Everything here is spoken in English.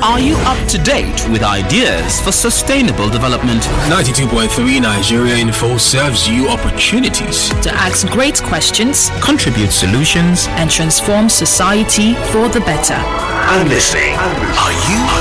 Are you up to date with ideas for sustainable development? 92.3 Nigeria Info serves you opportunities to ask great questions, contribute solutions, and transform society for the better. I'm listening. Are you